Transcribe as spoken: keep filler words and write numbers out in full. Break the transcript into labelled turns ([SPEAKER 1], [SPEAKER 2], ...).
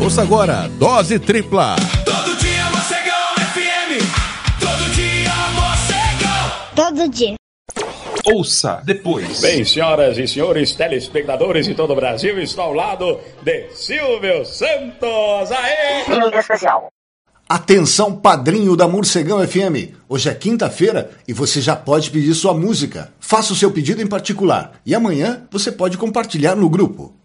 [SPEAKER 1] Ouça agora Dose Tripla.
[SPEAKER 2] Todo dia Mocegão F M. Todo dia Mocegão.
[SPEAKER 3] Todo dia.
[SPEAKER 4] Ouça depois.
[SPEAKER 5] Bem, senhoras e senhores telespectadores de todo o Brasil, estou ao lado de Silvio Santos. Aê!
[SPEAKER 6] Especial.
[SPEAKER 7] Atenção, padrinho da Morcegão F M. Hoje é quinta-feira e você já pode pedir sua música. Faça o seu pedido em particular e amanhã você pode compartilhar no grupo.